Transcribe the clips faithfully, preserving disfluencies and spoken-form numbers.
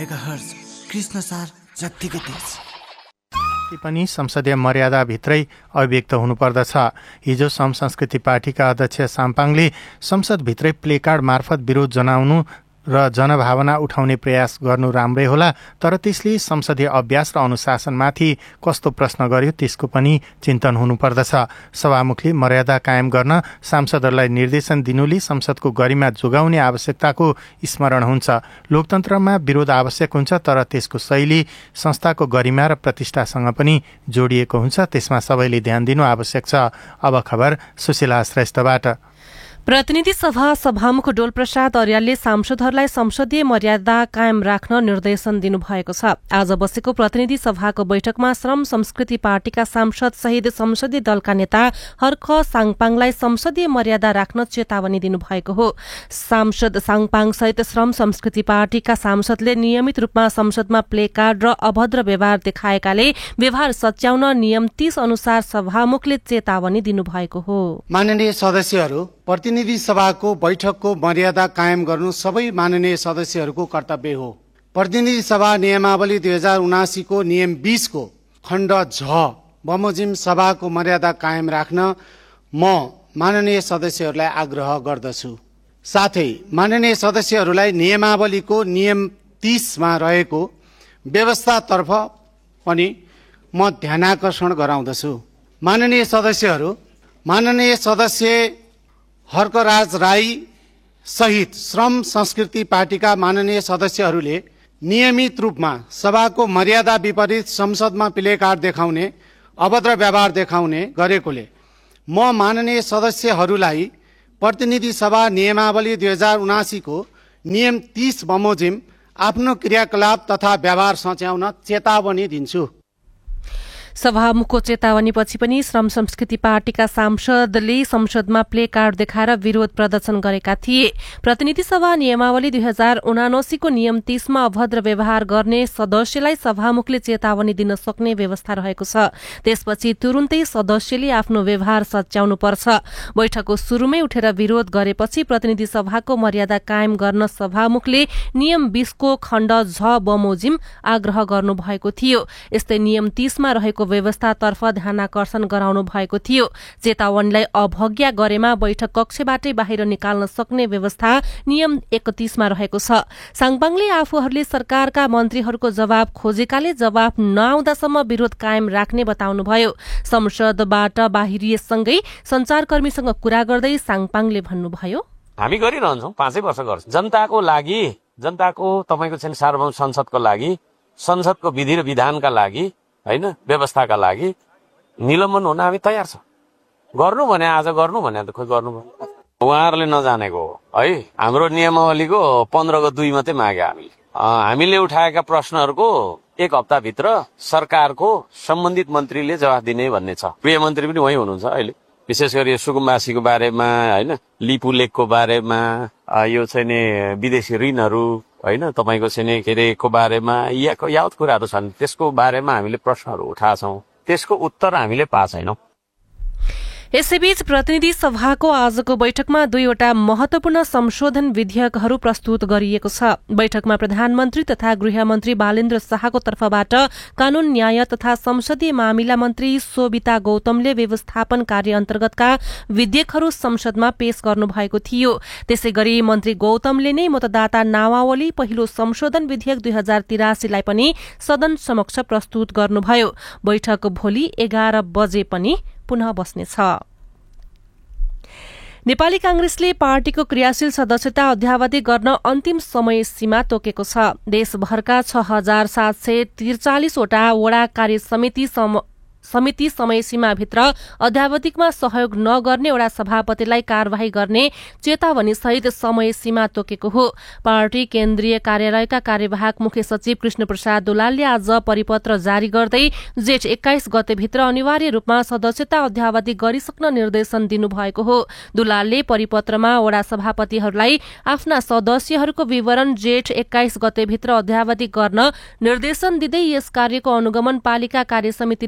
Megahertz Krishna सार जत्तिकै तेज। ती पनि संसदीय मर्यादाभित्रै अभिव्यक्त हुनुपर्दछ। हिजो सम संस्कृति पार्टीका अध्यक्ष साम्पाङले संसदभित्रै प्लेकार्ड मार्फत विरोध जनाउनु र जनभावना उठाउने प्रयास गर्नु राम्रै होला, तर त्यसले संसदीय अभ्यास र अनुशासनमाथि कस्तो प्रश्न गर्यो त्यसको पनि चिन्तन हुनुपर्दछ। सभामुखले मर्यादा कायम गर्न सांसदहरूलाई निर्देशन दिनुले संसदको गरिमा जोगाउने आवश्यकताको स्मरण हुन्छ। लोकतन्त्रमा विरोध आवश्यक हुन्छ, तर त्यसको शैली संस्थाको गरिमा र प्रतिष्ठासँग पनि जोडिएको हुन्छ। त्यसमा सबैले ध्यान दिनु आवश्यक छ। अब खबर सुशीला श्रेष्ठबाट। प्रतिनिधि सभा सभामुख डोलप्रसाद अर्यालले सांसदहरूलाई संसदीय मर्यादा कायम राख्न निर्देशन दिनुभएको छ। आज बसेको प्रतिनिधि सभाको बैठकमा श्रम संस्कृति पार्टीका सांसद सहित संसदीय दलका नेता हर्क साङपाङलाई संसदीय मर्यादा राख्न चेतावनी दिनुभएको हो। सांसद साङपाङ सहित श्रम संस्कृति पार्टीका सांसदले नियमित रूपमा संसदमा प्लेकार्ड र अभद्र व्यवहार देखाएकाले व्यवहार सच्याउन नियम तीस अनुसार सभामुखले चेतावनी दिनुभएको हो। माननीय सदस्यहरू, प्रतिनिधि सभाको बैठकको मर्यादा कायम गर्नु सबै माननीय सदस्यहरूको कर्तव्य हो। प्रतिनिधि सभा नियमावली दुई हजार उनासी को नियम बीस को खण्ड झ बमोजिम सभाको मर्यादा कायम राख्न म माननीय सदस्यहरूलाई आग्रह गर्दछु। साथै माननीय सदस्यहरूलाई नियमावलीको नियम तीसमा रहेको व्यवस्थातर्फ पनि म ध्यानाकर्षण गराउँदछु। माननीय सदस्यहरू, माननीय सदस्य हर्कराज राई सहित श्रम संस्कृति पार्टीका माननीय सदस्यहरूले नियमित रूपमा सभाको मर्यादा विपरीत संसदमा प्लेकार्ड देखाउने, अभद्र व्यवहार देखाउने गरेकोले म माननीय सदस्यहरूलाई प्रतिनिधि सभा नियमावली दुई हजार उनासी को नियम तीस बमोजिम आफ्नो क्रियाकलाप तथा व्यवहार सच्याउन चेतावनी दिन्छु। सभामुखको चेतावनीपछि पनि श्रम संस्कृति पार्टीका सांसदले संसदमा प्लेकार्ड देखाएर विरोध प्रदर्शन गरेका थिए। प्रतिनिधि सभा नियमावली दुई हजार उनासीको नियम तीसमा अभद्र व्यवहार गर्ने सदस्यलाई सभामुखले चेतावनी दिन सक्ने व्यवस्था रहेको छ। त्यसपछि तुरुन्तै सदस्यले आफ्नो व्यवहार सच्याउनु पर्छ। बैठकको सुरुमै उठेर विरोध गरेपछि प्रतिनिधि सभाको मर्यादा कायम गर्न सभामुखले नियम बीसको खण्ड झ बमोजिम आग्रह गर्नुभएको थियो। यस्तै नियम तीसमा रहेको व्यवस्थातर्फ ध्यानाकर्षण गराउनु भएको थियो। चेतावनीलाई अवज्ञा गरेमा बैठक कक्षबाटै बाहिर निकाल्न सक्ने व्यवस्था नियम एकतीसमा रहेको छ। साङपाङले आफूहरूले सरकारका मन्त्रीहरूको जवाब खोजेकाले जवाब नआउँदासम्म विरोध कायम राख्ने बताउनुभयो। संसदबाट बाहिरिएसँगै संचारकर्मीसँग कुरा गर्दै साङपाङले भन्नुभयो, हामी गरिरहन्छौँ, पाँचै वर्ष गर्छौँ जनताको लागि, जनताको तपाईँको चाहिँ सार्वभौम संसदको लागि, संसदको विधि र विधानका लागि, होइन व्यवस्थाका लागि निलम्बन हुन हामी तयार छौँ। गर्नु भने आज गर्नु भने त खोइ गर्नु भने उहाँहरूले नजानेको हो है। हाम्रो नियमावलीको पन्ध्रको दुई मात्रै मागे हामीले हामीले उठाएका प्रश्नहरूको एक हप्ताभित्र सरकारको सम्बन्धित मन्त्रीले जवाफ दिने भन्ने छ। प्रिय मन्त्री पनि वही हुनुहुन्छ अहिले, विशेष गरी सुकुम्बासीको बारेमा, होइन लिपु लेकको बारेमा, यो चाहिँ नि विदेशी ऋणहरू, होइन तपाईँको चाहिँ के अरे को बारेमा यावत कुराहरू छन्, त्यसको बारेमा हामीले प्रश्नहरू उठाएका छौँ। त्यसको उत्तर हामीले पाएको छैनौँ। यसैबीच प्रतिनिधि सभाको आजको बैठकमा दुईवटा महत्वपूर्ण संशोधन विधेयकहरू प्रस्तुत गरिएको छ। बैठकमा प्रधानमन्त्री तथा गृहमन्त्री बालेन्द्र शाहको तर्फबाट कानून न्याय तथा संसदीय मामिला मन्त्री शोभिता गौतमले व्यवस्थापन कार्य अन्तर्गतका विधेयकहरू संसदमा पेश गर्नुभएको थियो। त्यसै गरी मन्त्री गौतमले नै मतदाता नामावली पहिलो संशोधन विधेयक दुई हजार तिरासीलाई पनि सदन समक्ष प्रस्तुत गर्नुभयो। बैठक भोलि एघार बजे पनि पुनः बस्नेछ। नेपाली कांग्रेसले पार्टीको क्रियाशील सदस्यता अध्यावधि गर्न अन्तिम समय सीमा तोकेको छ। देशभरका छ हजार सात सय त्रिचालिसवटा वडा कार्य समिति समिति समय सीमाभित्र अध्यावधिकमा सहयोग नगर्ने वडा सभापतिलाई कार्यवाही गर्ने चेतावनी सहित समय सीमा तोकेको हो। पार्टी केन्द्रीय कार्यालयका कार्यवाहक मुख्य सचिव कृष्ण प्रसाद दुलालले आज परिपत्र जारी गर्दै जेठ एक्काइस गतेभित्र अनिवार्य रूपमा सदस्यता अध्यावधि गरिसक्न निर्देशन दिनुभएको हो। दुलालले परिपत्रमा वडा सभापतिहरूलाई आफ्ना सदस्यहरूको विवरण जेठ एक्काइस गतेभित्र अध्यावधि गर्न निर्देशन दिँदै यस कार्यको अनुगमन पालिका कार्यसमितिले गर्ने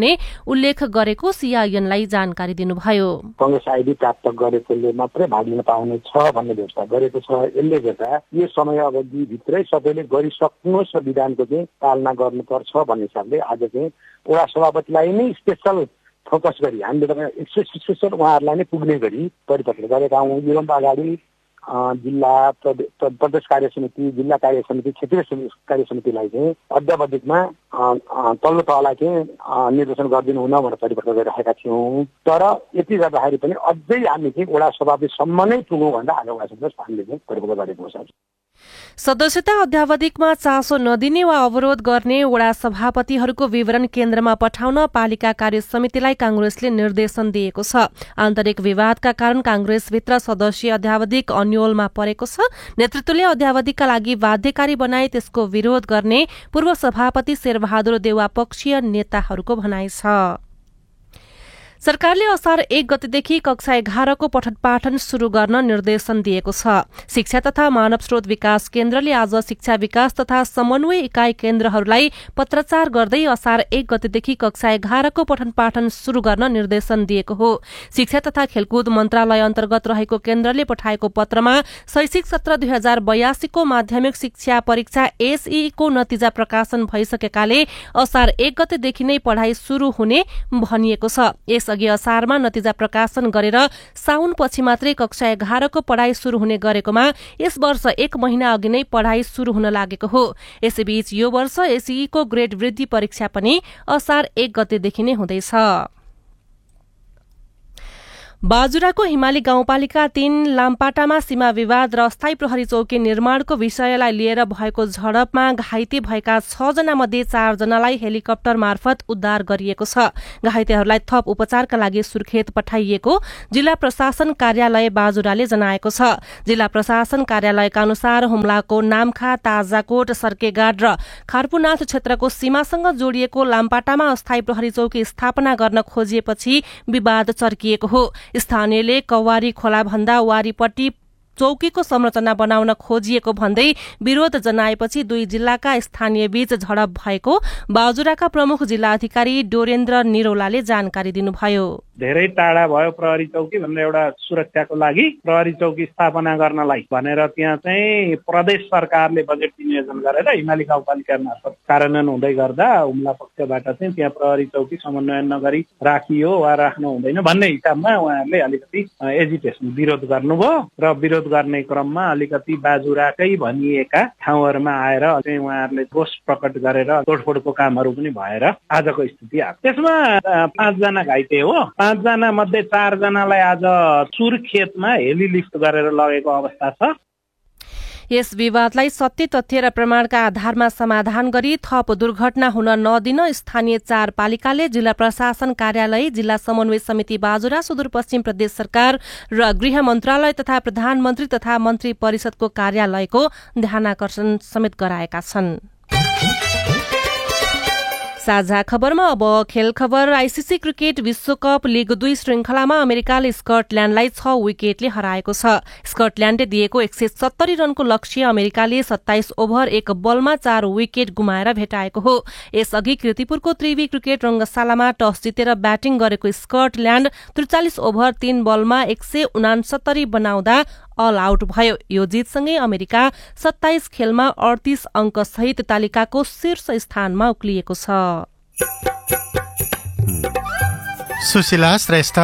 हुने उल्लेख गरेको सीआईएनलाई जानकारी दिनुभयो। कांग्रेस आईडी प्राप्त गरेकोले मात्रै भाग लिन पाउने छ भन्ने व्यवस्था गरेको छ। यसले गर्दा यो समय अवधिभित्रै सबैले गरिसक्नुहोस् र विधानको चाहिँ पालना गर्नुपर्छ भन्ने हिसाबले आज चाहिँ वडा सभापतिलाई नै स्पेसल फोकस गरी हामीले स्पेसल उहाँहरूलाई नै पुग्ने गरी परिपत्र गरेका हौँ। योभन्दा अगाडि जिल्ला प्रदेश कार्य समिति, जिल्ला कार्य समिति, क्षेत्रीय कार्य समितिलाई चाहिँ अध्यावधिकमा तल्लो तहलाई चाहिँ निर्देशन गरिदिनु हुन भनेर परिपत्र गरिरहेका थियौँ। तर यति गर्दाखेरि पनि अझै हामी चाहिँ वडा सभापतिसम्म नै पुगौँ भनेर आज वडा सभापति हामीले चाहिँ परिपत्र गरेको छ। सदस्यता अध्यावधिकमा चासो नदिने वा अवरोध गर्ने वडा सभापतिहरूको विवरण केन्द्रमा पठाउन पालिका कार्य समितिलाई कांग्रेसले निर्देशन दिएको छ। आन्तरिक विवादका कारण कांग्रेसभित्र सदस्य अध्यावधिक अन्योलमा परेको छ। नेतृत्वले अध्यावधिकका लागि बाध्यकारी बनाए त्यसको विरोध गर्ने पूर्व सभापति शेरबहादुर देउवा पक्षीय नेताहरूको भनाइ छ। सरकारले असार एक गतेदेखि कक्षा एघारको पठन पाठन शुरू गर्न निर्देशन दिएको छ। शिक्षा तथा मानव स्रोत विकास केन्द्रले आज शिक्षा विकास तथा समन्वय इकाई केन्द्रहरूलाई पत्राचार गर्दै असार एक गतेदेखि कक्षा एघारको पठन पाठन शुरू गर्न निर्देशन दिएको हो। शिक्षा तथा खेलकुद मन्त्रालय अन्तर्गत रहेको केन्द्रले पठाएको पत्रमा शैक्षिक सत्र दुई हजार बयासीको माध्यमिक शिक्षा परीक्षा एसई को नतिजा प्रकाशन भइसकेकाले असार एक गतेदेखि नै पढ़ाई शुरू हुने भनिएको छ। यसअघि असारमा नतिजा प्रकाशन गरेर साउन पछि मात्रै कक्षा एघारको पढ़ाई शुरू हुने गरेकोमा यस वर्ष एक महिना अघि नै पढ़ाई शुरू हुन लागेको हो। यसैबीच यो वर्ष एसई को ग्रेड वृद्धि परीक्षा पनि असार एक गतेदेखि नै हुँदैछ। बाजुराको हिमाली गाउँपालिका तीन लामपाटामा सीमा विवाद र अस्थायी प्रहरी चौकी निर्माणको विषयलाई लिएर भएको झडपमा घाइते भएका छ जना मध्ये चार जनालाई हेलिकप्टर मार्फत उद्धार गरिएको छ। घाइतेहरूलाई थप उपचारका लागि सुर्खेत पठाइएको जिल्ला प्रशासन कार्यालय बाजुराले जनाएको छ। जिल्ला प्रशासन कार्यालयका अनुसार हुम्लाको नामखा, ताजाकोट, सर्केगाड र खारपुनाथ क्षेत्रको सीमासँग जोडिएको लामपाटामा अस्थायी प्रहरी चौकी स्थापना गर्न खोजिएपछि विवाद चर्किएको हो। स्थानीयले कवारी खोला भन्दा वारीपट्टि चौकीको संरचना बनाउन खोजिएको भन्दै विरोध जनाएपछि दुई जिल्लाका स्थानीय बीच झडप भएको बाजुराका प्रमुख जिल्ला अधिकारी डोरेन्द्र निरौलाले जानकारी दिनुभयो। धेरै टाढा भयो प्रहरी चौकी भनेर एउटा सुरक्षाको लागि प्रहरी चौकी स्थापना गर्नलाई भनेर त्यहाँ चाहिँ प्रदेश सरकारले बजेट विनियोजन गरेर हिमाली गाउँपालिका मार्फत कार्यान्वयन हुँदै गर्दा हुम्ला पक्षबाट चाहिँ त्यहाँ प्रहरी चौकी समन्वय नगरी राखियो वा राख्नु हुँदैन भन्ने हिसाबमा उहाँहरूले अलिकति एजिटेसन विरोध गर्नुभयो र विरोध गर्ने क्रममा अलिकति बाजुराकै भनिएका ठाउँहरूमा आएर चाहिँ उहाँहरूले रोष प्रकट गरेर तोडफोडको कामहरू पनि भएर आजको स्थिति आयो। त्यसमा पाँचजना घाइते हो। पाँचजना मध्ये चारजनालाई आज सुर्खेतमा हेली लिफ्ट गरेर लगेको अवस्था छ। यस विवादलाई सत्य तथ्य र प्रमाणका आधारमा समाधान गरी थप दुर्घटना हुन नदिन स्थानीय चार पालिकाले जिल्ला प्रशासन कार्यालय, जिल्ला समन्वय समिति बाजुरा, सुदूरपश्चिम प्रदेश सरकार र गृह मन्त्रालय तथा प्रधानमन्त्री तथा मन्त्री परिषदको कार्यालयको ध्यानाकर्षण समेत गराएका छन्। साझा खबरमा अब खेल खबर। आईसीसी क्रिकेट विश्वकप लीग दुई श्रृंखलामा अमेरिकाले स्कटल्याण्डलाई छ विकेटले हराएको छ। स्कटल्याण्डले दिएको एक सय सत्तरी रनको लक्ष्य अमेरिकाले सत्ताइस ओभर एक बलमा चार विकेट गुमाएर भेटाएको हो। यसअघि कीर्तिपुरको त्रिवी क्रिकेट रंगशालामा टस जितेर ब्याटिङ गरेको स्कटल्याण्ड त्रिचालिस ओभर तीन बलमा एक सय उनासत्तरी बनाउँदा अल आउट भयो। यो जितसँगै अमेरिका सत्ताइस खेलमा अडतीस अंक सहित तालिकाको शीर्ष स्थानमा उक्लिएको छ। सुशीला श्रेष्ठ।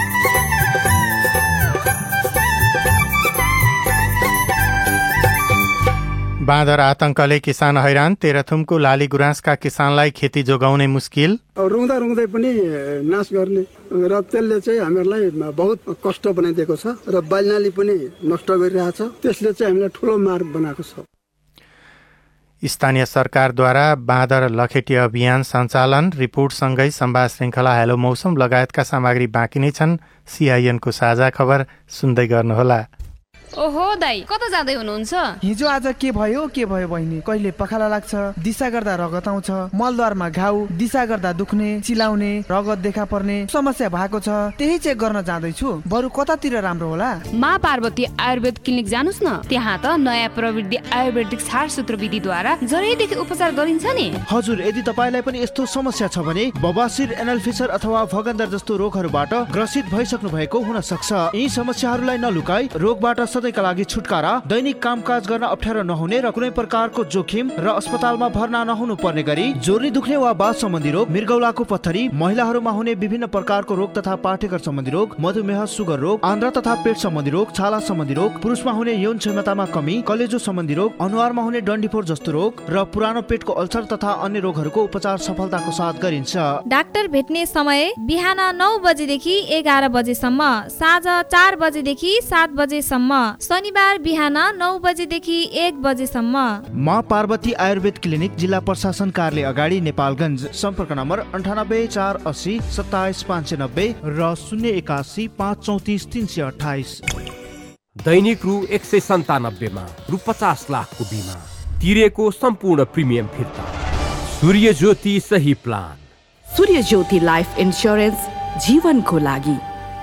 बाँदर आतंकले किसान हैरान। तेह्रथुमको लाली गुराँसका किसानलाई खेती जोगाउने मुस्किल। रुँदा रुँदै पनि नाश गर्ने र त्यसले चाहिँ हामीहरूलाई बहुत कष्ट बनाइदिएको छ र बालीनाली पनि नष्ट गरिरहेछ। त्यसले चाहिँ हामीलाई ठुलो मार बनाएको छ। स्थानीय सरकारद्वारा बाँदर लखेटी अभियान सञ्चालन, रिपोर्टसँगै संवाद श्रृङ्खला हेलो मौसम लगायतका सामग्री बाँकी नै छन्। सीआईएनको साझा खबर सुन्दै गर्नुहोला। ओहो दाइ, कता जाँदै हुनुहुन्छ? हिजो आज के भयो के भयो बहिनी, कहिले पखाला लाग्छ, दिशा गर्दा रगत आउँछ, मलद्वारमा घाउ, दिशा गर्दा दुख्ने, चिलाउने, रगत देखा पर्ने समस्या भएको छ। त्यही चेक गर्न जाँदैछु। बरु कतातिर राम्रो होला? मा पार्वती आयुर्वेद क्लिनिक जानुस् न। त्यहाँ त नयाँ प्रविधि आयुर्वेदिक छारसूत्र विधिद्वारा जरैदेखि उपचार गरिन्छ नि। हजुर, यदि तपाईलाई पनि यस्तो समस्या छ भने बबासिर, एनल फिसर अथवा भगन्दर जस्तो रोगहरूबाट ग्रसित भइसक्नु भएको हुन सक्छ। यी समस्याहरूलाई नलुकाई रोगबाट सधैँका लागि छुटकारा, दैनिक कामकाज गर्न अप्ठ्यारो नहुने र कुनै प्रकारको जोखिम र अस्पतालमा भर्ना नहुनु पर्ने गरी जोर्नी दुख्ने वा बाथ सम्बन्धी रोग, मृगौलाको पत्थरी, महिलाहरूमा हुने विभिन्न प्रकारको रोग तथा पाठेघर सम्बन्धी रोग, मधुमेह, सुगर रोग, आन्द्रा तथा पेट सम्बन्धी रोग, छाला सम्बन्धी रोग, पुरुषमा हुने यौन क्षमतामा कमी, कलेजो सम्बन्धी रोग, अनुहारमा हुने डन्डीफोर जस्तो रोग र पुरानो पेटको अल्सर तथा अन्य रोगहरूको उपचार सफलताको साथ गरिन्छ। डाक्टर भेट्ने समय बिहान नौ बजेदेखि एघार बजेसम्म, साँझ चार बजेदेखि सात बजेसम्म, शनिबार बिहान नौ बजेदेखि एक बजेसम्म। माँ पार्वती आयुर्वेद क्लिनिक, जिल्ला प्रशासन कार्यालय अगाडि, नेपालगञ्ज। सम्पर्क नम्बर अन्ठानब्बे चार अस्सी सत्ताइस पाँच सय नब्बे र शून्य एकासी पाँच चौतिस तिन सय अठाइस। दैनिक रु एक सय सन्तानब्बेमा रु पचास लाखको बिमा तिरेको सम्पूर्ण प्रिमियम फिर्ता। सूर्य ज्योति सही प्लान। सूर्य ज्योति लाइफ इन्स्योरेन्स, जीवनको लागि।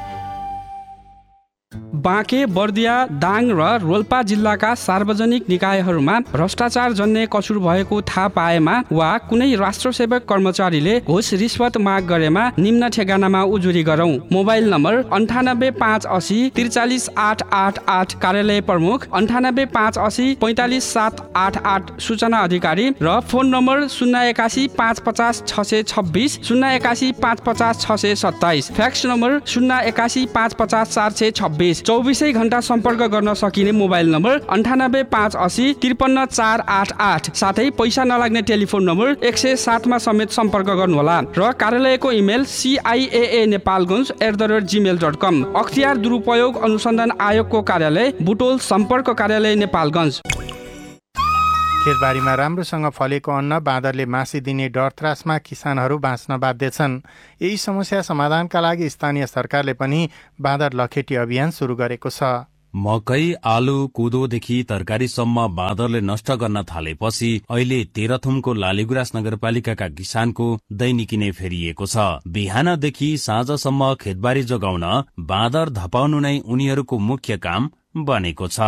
बाँके, बर्दिया, दाङ र रोल्पा जिल्लाका सार्वजनिक निकायहरूमा भ्रष्टाचार जन्य कसुर भएको थाहा पाएमा वा कुनै राष्ट्र सेवक कर्मचारीले घुस रिश्वत माग गरेमा निम्न ठेगानामा उजुरी गरौँ। मोबाइल नम्बर अन्ठानब्बे पाँच असी त्रिचालिस आठ आठ आठ, कार्यालय प्रमुख अन्ठानब्बे पाँच असी पैँतालिस सात आठ आठ, सूचना अधिकारी, र फोन नम्बर शून्य एकासी पाँच पचास छ सय छब्बिस, शून्य एकासी पाँच पचास छ सय सत्ताइस, फ्याक्स नम्बर शून्य एकासी पाँच पचास चार सय छब्बिस। चौबिसै घण्टा सम्पर्क गर्न सकिने मोबाइल नम्बर अन्ठानब्बे पाँच असी त्रिपन्न चार आठ आठ, साथै पैसा नलाग्ने टेलिफोन नम्बर एक सय सातमा समेत सम्पर्क गर्नुहोला। र कार्यालयको email सिआइएए Nepalgunj at the rate Gmail dot कम। अख्तियार दुरुपयोग अनुसन्धान आयोगको कार्यालय, बुटोल, सम्पर्क कार्यालय, नेपालगञ्ज। खेतबारीमा राम्रोसँग फलेको अन्न बाँदरले मासिदिने डर त्रासमा किसानहरू बाँच्न बाध्य छन्। यही समस्या समाधानका लागि स्थानीय सरकारले पनि बाँदर लखेटी अभियान सुरु गरेको छ। मकै, आलु, कोदोदेखि तरकारीसम्म बाँदरले नष्ट गर्न थालेपछि अहिले तेह्रथुमको लालीगुराँस नगरपालिकाका किसानको दैनिकी नै फेरिएको छ। बिहानदेखि साँझसम्म खेतबारी जोगाउन बाँदर धपाउनु नै उनीहरूको मुख्य काम बनेको छ।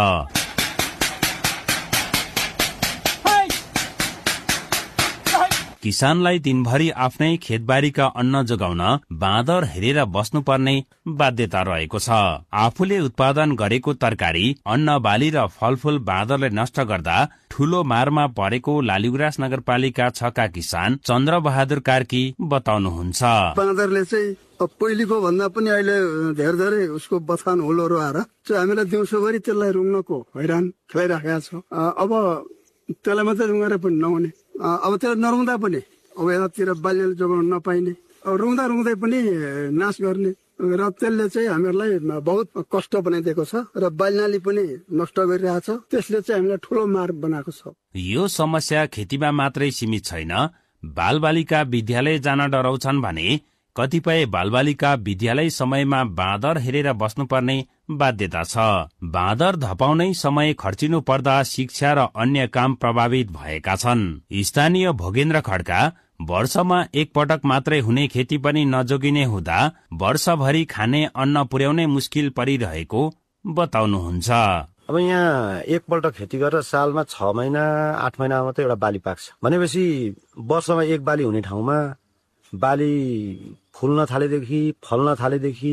किसानलाई दिनभरि आफ्नै खेतबारीका अन्न जोगाउन बाँदर हेरेर बस्नुपर्ने बाध्यता रहेको छ। आफूले उत्पादन गरेको तरकारी, अन्न बाली र फलफूल बाँदरले नष्ट गर्दा ठूलो मारमा परेको लालीगुराँस नगरपालिका छका किसान चन्द्र बहादुर कार्की बताउनुहुन्छ। बाँदरले चाहिँ पहिलेको भन्दा पनि अहिले धेरै धेरै उसको बथान होलहरू आएर हामीलाई दिउँसोभरि त्यसलाई रुङ्नको हैरान खेलाइराखेका छ। अब त्यसलाई मात्रै रुँगेर पनि नहुने, अब त्यसलाई नरुँदा पनि अब यतातिर बाल्यले जोगाउन नपाइने, अब रुँदा रुँदै पनि नाश गर्ने, र त्यसले चाहिँ हामीहरूलाई बहुत कष्ट बनाइदिएको छ र बाल्यले पनि नष्ट गरिरहेछ। त्यसले चाहिँ हामीलाई ठुलो मार बनाएको छ। यो समस्या खेतीमा मात्रै सीमित छैन। बालबालिका विद्यालय जान डराउँछन् भने कतिपय बालबालिका विद्यालय समयमा बाँदर हेरेर बस्नुपर्ने बाध्यता छ। बाँदर धपाउनै समय खर्चिनु पर्दा शिक्षा र अन्य काम प्रभावित भएका छन्। स्थानीय भोगेन्द्र खड्का वर्षमा एक पटक मात्रै हुने खेती पनि नजोगिने हुँदा वर्षभरि खाने अन्न पुर्याउनै मुस्किल परिरहेको बताउनुहुन्छ। अब यहाँ एकपल्ट खेती गरेर सालमा छ महिना आठ महिना मात्रै एउटा बाली पाक्छ भनेपछि वर्षमा एक बाली हुने ठाउँमा बाली फुल्न थालेदेखि फल्न थालेदेखि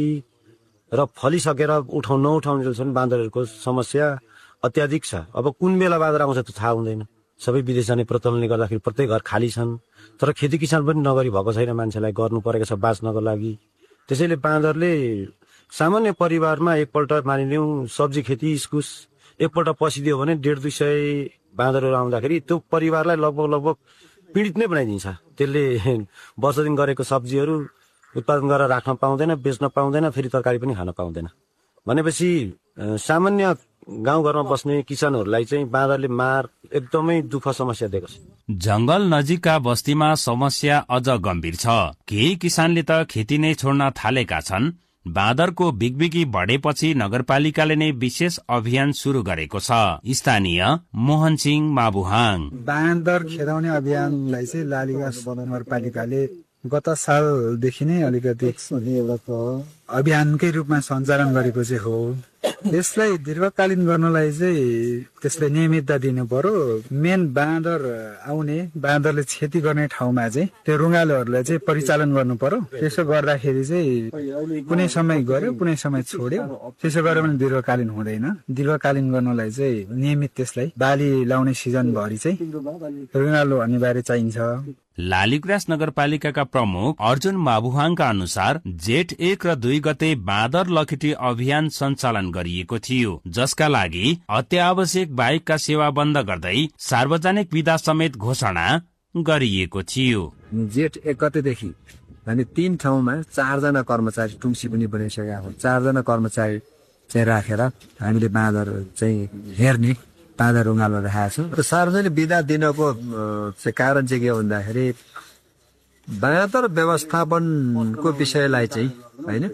र फलिसकेर उठाउ नउठाउने जुन बाँदरहरूको समस्या अत्याधिक छ। अब कुन बेला बाँदर आउँछ त्यो थाहा हुँदैन। सबै विदेश जाने प्रचलनले गर्दाखेरि प्रत्येक घर खाली छन्, तर खेती किसान पनि नगरी भएको छैन, मान्छेलाई गर्नु परेको छ बाँच्नको लागि। त्यसैले बाँदरले सामान्य परिवारमा एकपल्ट मानिलिउँ सब्जी खेती इस्कुस एकपल्ट पसिदियो भने डेढ दुई सय बाँदरहरू आउँदाखेरि त्यो परिवारलाई लगभग लगभग पीडित नै बनाइदिन्छ। त्यसले वर्ष दिन गरेको सब्जीहरू उत्पादन गरेर राख्न पाउँदैन, बेच्न पाउँदैन, फेरि तरकारी पनि खान पाउँदैन। भनेपछि सामान्य गाउँघरमा बस्ने किसानहरूलाई चाहिँ बाँदरले मार एकदमै दुःख समस्या दिएको छ। जंगल नजिकका बस्तीमा समस्या अझ गम्भीर छ। केही किसानले त खेती नै छोड्न थालेका छन्। बाँदरको बिगबिगी बढेपछि नगरपालिकाले नै विशेष अभियान सुरु गरेको छ। स्थानीय मोहन सिंह माबुहाङ बाँदर खेदाउने अभियानलाई चाहिँ लालीगाँस नगरपालिकाले गत सालदेखि नै अलिकति एउटा अभियानकै रूपमा सञ्चालन गरेको चाहिँ हो। यसलाई दीर्घकालीन गर्नलाई चाहिँ त्यसलाई नियमितता दिनु पर्यो। मेन बाँदर आउने बाँदरले क्षति गर्ने ठाउँमा चाहिँ त्यो रुङ्गालोहरूलाई चाहिँ परिचालन गर्नु पर्यो। त्यसो गर्दाखेरि चाहिँ कुनै समय गर्यो कुनै समय छोड्यो, त्यसो गर्यो भने दीर्घकालीन हुँदैन। दीर्घकालीन गर्नलाई चाहिँ नियमित त्यसलाई बाली लाउने सिजनभरि चाहिँ रुङ्गालो अनिवार्य चाहिन्छ। लालीगुराँस नगरपालिकाका प्रमुख अर्जुन माबुहाङका अनुसार जेठ एक र दुई गते बाँदर लखेटी अभियान सञ्चालन गरिएको थियो, जसका लागि अत्यावश्यक बाहेकका सेवा बन्द गर्दै सार्वजनिक बिदा समेत घोषणा गरिएको थियो। जेठ एक गतेदेखि हामी तीन ठाउँमा चारजना कर्मचारी टुङ्सी पनि बनाइसकेका हौँ। चारजना कर्मचारी चाहिँ राखेर हामीले बाँदर चाहिँ हेर्ने बाँदर रुङ्गालो राखेको छ। र सार्वजनिक बिदा दिनको चाहिँ कारण चाहिँ के हो भन्दाखेरि बाँदर व्यवस्थापनको विषयलाई चाहिँ होइन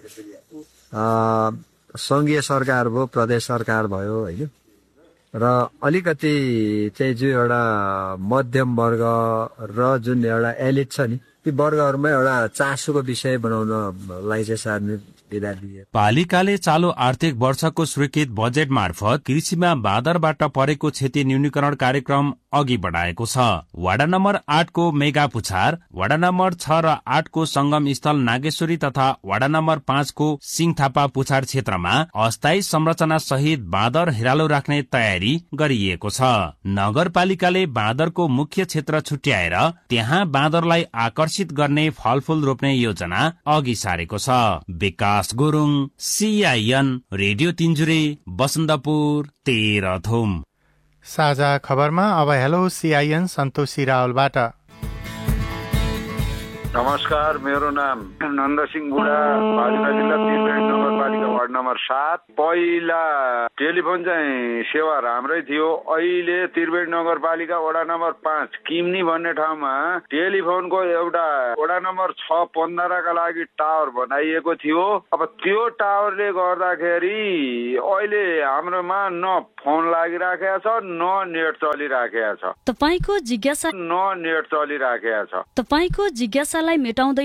सङ्घीय सरकार भयो, प्रदेश सरकार भयो होइन, र अलिकति चाहिँ जो एउटा मध्यम वर्ग र जुन एउटा एलिट छ नि ती वर्गहरूमा एउटा चासोको विषय बनाउनलाई चाहिँ सार्वजनिक बिदा दिए। पालिकाले चालू आर्थिक वर्षको स्वीकृत बजेट मार्फत कृषिमा बाँदरबाट परेको क्षति न्यूनीकरण कार्यक्रम अघि बढाएको छ। वडा नम्बर आठको मेगा पुछार, वडा नम्बर छ र आठको संगम स्थल नागेश्वरी तथा वडा नम्बर पाँचको सिङथापा पुछार क्षेत्रमा अस्थायी संरचना सहित बाँदर हेरालो राख्ने तयारी गरिएको छ। नगरपालिकाले बाँदरको मुख्य क्षेत्र छुट्याएर त्यहाँ बाँदरलाई आकर्षित गर्ने फलफूल रोप्ने योजना अघि सारेको छ। विकास गुरुङ, सीआईएन रेडियो तिनजुरे, बसन्तपुर, तेह्रथुम। साझा खबरमा अब हेलो सीआईएन सन्तोषी रावलबाट। नमस्कार, मेरो नाम नन्दसिंह बुढा, बाजुरा जिल्ला त्रिवेणी नगरपालिका वार्ड नम्बर सात। पहिला टेलिफोन चाहिँ सेवा राम्रै थियो। अहिले त्रिवेणी नगरपालिका वडा नम्बर पाँच किम्नी भन्ने ठाउँमा टेलिफोनको एउटा वडा नम्बर छ पन्ध्रका लागि टावर बनाइएको थियो। अब त्यो टावरले गर्दाखेरि अहिले हाम्रोमा न फोन लागिराखेको छ न नेट चलिराखेको छ। तपाईको जिज्ञासा न नेट चलिराखेको छ। तपाईको जिज्ञासालाई मेटाउँदै